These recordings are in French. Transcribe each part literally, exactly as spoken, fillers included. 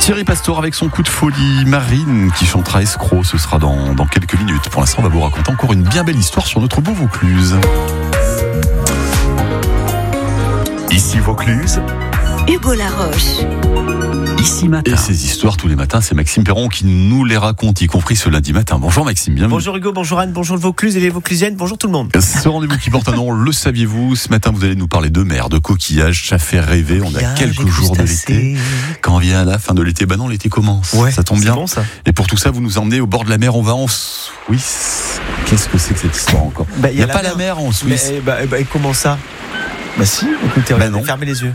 Thierry Pastor avec son coup de folie, Marine qui chantera Escroc, ce sera dans, dans quelques minutes. Pour l'instant, on va vous raconter encore une bien belle histoire sur notre beau Vaucluse. Ici Vaucluse, Hugo Laroche. Ici Matin. Et ces histoires tous les matins, c'est Maxime Perron qui nous les raconte, y compris ce lundi matin. Bonjour Maxime, bienvenue. Bonjour Hugo, bonjour Anne, bonjour le Vaucluse et les Vauclusiennes, bonjour tout le monde. Ce rendez-vous qui porte un nom, le saviez-vous? Ce matin, vous allez nous parler de mer, de coquillages, ça fait rêver. On a quelques jours de l'été. Quand vient la fin de l'été, bah non, l'été commence. Ouais, ça tombe bien. Bon, ça. Et pour tout ça, vous nous emmenez au bord de la mer. On va en Suisse. Qu'est-ce que c'est que cette histoire encore? bah, Il n'y a, a la pas mer. la mer en Suisse. Mais, bah, bah, comment ça? Bah si, écoutez, bah non. fermez les yeux.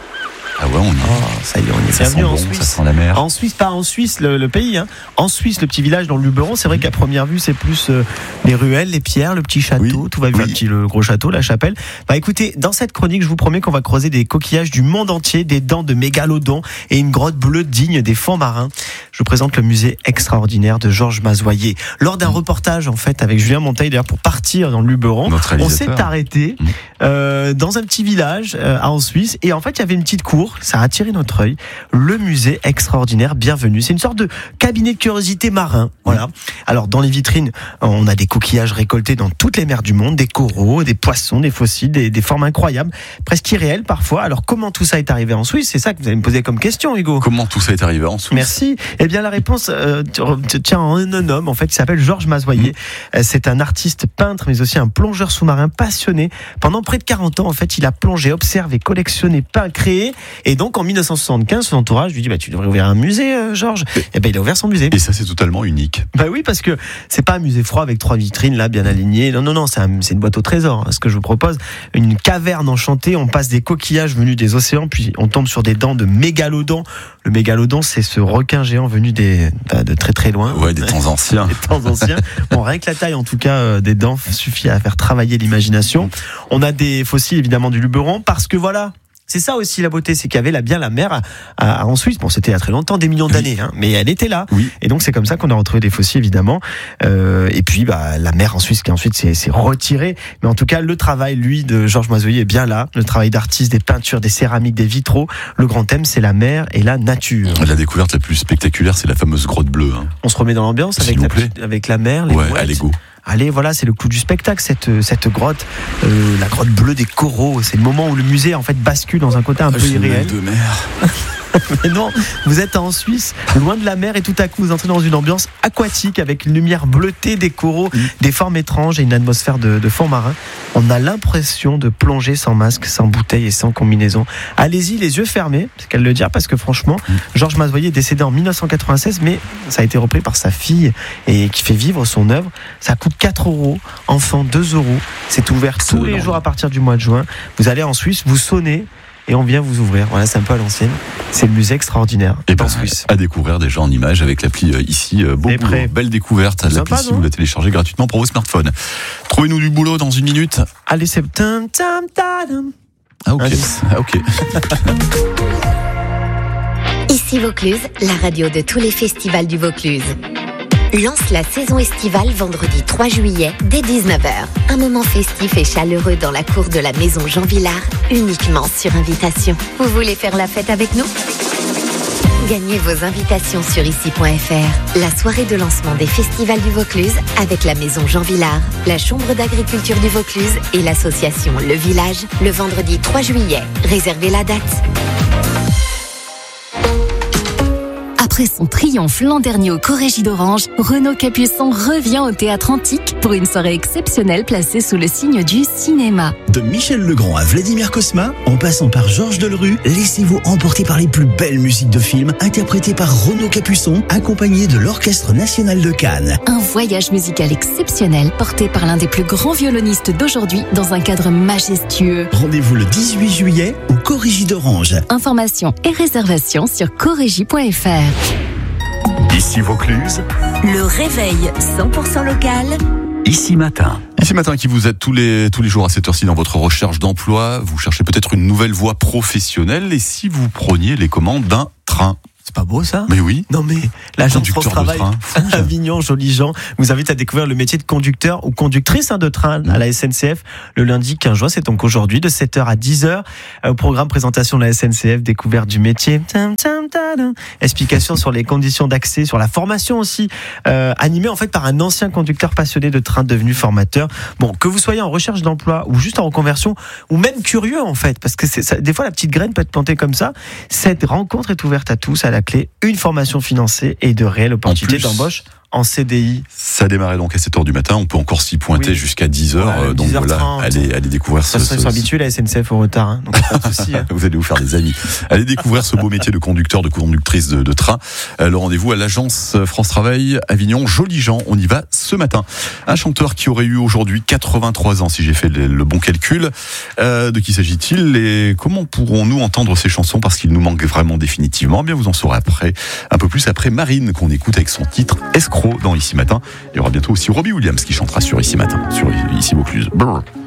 Ah ouais, on y est. Oh, ça y est, on y est. Ça sent bon, en Suisse. Ça sent la mer. En Suisse, pas en Suisse, le, le pays. Hein. En Suisse, le petit village dans le Luberon. C'est vrai qu'à première vue, c'est plus euh, les ruelles, les pierres, le petit château. Oui. Tout va bien, Oui. le, petit, le gros château, la chapelle. Bah écoutez, dans cette chronique, je vous promets qu'on va creuser des coquillages du monde entier, des dents de mégalodons et une grotte bleue digne des fonds marins. Je vous présente le musée extraordinaire de Georges Mazoyer. Lors d'un mmh. reportage, en fait, avec Julien Monteil, d'ailleurs, pour partir dans le Luberon, on s'est arrêté mmh. euh, dans un petit village euh, en Suisse. Et en fait, il y avait une petite cour. Ça a attiré notre œil, le musée extraordinaire Bienvenue. C'est une sorte de cabinet de curiosité marin. Voilà. Alors dans les vitrines, on a des coquillages récoltés dans toutes les mers du monde, des coraux, des poissons, des fossiles, des, des formes incroyables, presque irréelles parfois. Alors comment tout ça est arrivé en Suisse? C'est ça que vous allez me poser comme question, Hugo. Comment tout ça est arrivé en Suisse? Merci. Eh bien la réponse euh, tient en un homme en fait qui s'appelle Georges Mazoyer. Mmh. C'est un artiste peintre mais aussi un plongeur sous-marin passionné. Pendant près de quarante ans en fait, il a plongé, observé, collectionné, peint, créé. Et donc en mille neuf cent soixante-quinze, son entourage lui dit bah tu devrais ouvrir un musée, euh, Georges. Et ben il a ouvert son musée. Et ça c'est totalement unique. Bah oui, parce que c'est pas un musée froid avec trois vitrines là bien alignées. Non non non, c'est, un, c'est une boîte au trésor. Hein, ce que je vous propose, une caverne enchantée. On passe des coquillages venus des océans, puis on tombe sur des dents de mégalodons. Le mégalodon, c'est ce requin géant venu des de très très loin. Ouais, des temps anciens. des temps anciens. Bon, rien que la taille en tout cas euh, des dents suffit à faire travailler l'imagination. On a des fossiles évidemment du Luberon parce que voilà. C'est ça aussi la beauté, c'est qu'il y avait là bien la mer à, à, en Suisse. Bon, c'était il y a très longtemps, des millions oui. d'années, hein, mais elle était là. Oui. Et donc c'est comme ça qu'on a retrouvé des fossiles évidemment. Euh, et puis bah la mer en Suisse qui ensuite s'est, s'est retirée. Mais en tout cas, le travail lui de Georges Mazoyer est bien là. Le travail d'artiste, des peintures, des céramiques, des vitraux. Le grand thème, c'est la mer et la nature. La découverte la plus spectaculaire, c'est la fameuse grotte bleue. Hein. On se remet dans l'ambiance avec la, avec la mer, les ouais, mouettes. Allez go. Allez, voilà, c'est le clou du spectacle, cette, cette grotte, euh, la grotte bleue des coraux. C'est le moment où le musée, en fait, bascule dans un côté un peu irréel. De mer. Mais non, vous êtes en Suisse, loin de la mer, et tout à coup, vous entrez dans une ambiance aquatique avec une lumière bleutée, des coraux, mmh. des formes étranges et une atmosphère de, de fond marin. On a l'impression de plonger sans masque, sans bouteille et sans combinaison. Allez-y, les yeux fermés, c'est qu'elle le dire, parce que franchement, mmh. Georges Mazoyer est décédé en dix-neuf cent quatre-vingt-seize, mais ça a été repris par sa fille et qui fait vivre son œuvre. Ça coûte quatre euros, enfant deux euros. C'est ouvert tous les jours à partir du mois de juin. Vous allez en Suisse, vous sonnez et on vient vous ouvrir. Voilà, c'est un peu à l'ancienne. C'est le musée extraordinaire. Et ben, en Suisse. À découvrir déjà en images avec l'appli euh, ici. Euh, bon boulot, belle découverte. L'appli sympa, ici, vous la téléchargez gratuitement pour vos smartphones. Trouvez-nous du boulot dans une minute. Allez, c'est tam tam tam. Ah ok. Ah, ok. Ici Vaucluse, la radio de tous les festivals du Vaucluse. Lance la saison estivale vendredi trois juillet dès dix-neuf heures. Un moment festif et chaleureux dans la cour de la maison Jean Villard, uniquement sur invitation. Vous voulez faire la fête avec nous ? Gagnez vos invitations sur ici point f r. La soirée de lancement des festivals du Vaucluse avec la maison Jean Villard, la chambre d'agriculture du Vaucluse et l'association Le Village le vendredi trois juillet. Réservez la date. Après son triomphe l'an dernier au Corégie d'Orange, Renaud Capuçon revient au Théâtre Antique pour une soirée exceptionnelle placée sous le signe du cinéma. De Michel Legrand à Vladimir Cosma, en passant par Georges Delerue, laissez-vous emporter par les plus belles musiques de films interprétées par Renaud Capuçon, accompagné de l'Orchestre National de Cannes. Un voyage musical exceptionnel porté par l'un des plus grands violonistes d'aujourd'hui dans un cadre majestueux. Rendez-vous le dix-huit juillet au Corégie d'Orange. Informations et réservations sur corégie point f r. Ici Vaucluse. Le réveil cent pour cent local. Ici Matin. Ici Matin qui vous aide tous les, tous les jours à cette heure-ci dans votre recherche d'emploi. Vous cherchez peut-être une nouvelle voie professionnelle et si vous preniez les commandes d'un train. C'est pas beau ça ? Mais oui. Non mais l'agence France Conducteur de Travail train. Avignon, Joly-Jean vous invite à découvrir le métier de conducteur ou conductrice hein, de train à la S N C F le lundi quinze juin, c'est donc aujourd'hui de sept heures à dix heures. Au programme présentation de la S N C F, découverte du métier, explication sur les conditions d'accès, sur la formation aussi, euh, animée en fait par un ancien conducteur passionné de train devenu formateur. Bon, que vous soyez en recherche d'emploi ou juste en reconversion ou même curieux en fait, parce que c'est ça, des fois la petite graine peut être plantée comme ça. Cette rencontre est ouverte à tous, à la clé une formation financée et de réelles opportunités d'embauche en C D I. Ça démarrait donc à sept heures du matin, on peut encore s'y pointer oui. jusqu'à dix heures, ouais, donc dix heures trente. Voilà, allez, allez découvrir ça. Ce, ça, ils sont habitués, la S N C F au retard, hein, donc pas de souci. Hein. Vous allez vous faire des amis. Allez découvrir ce beau métier de conducteur, de conductrice de, de train. Euh, le rendez-vous à l'agence France Travail Avignon, Joly-Jean. On y va ce matin. Un chanteur qui aurait eu aujourd'hui quatre-vingt-trois ans, si j'ai fait le, le bon calcul. Euh, de qui s'agit-il et comment pourrons-nous entendre ces chansons parce qu'il nous manque vraiment définitivement? Eh bien, vous en saurez après, un peu plus après Marine qu'on écoute avec son titre Escroc dans Ici Matin. Il y aura bientôt aussi Robbie Williams qui chantera sur Ici Matin, sur Ici Vaucluse. Brrr.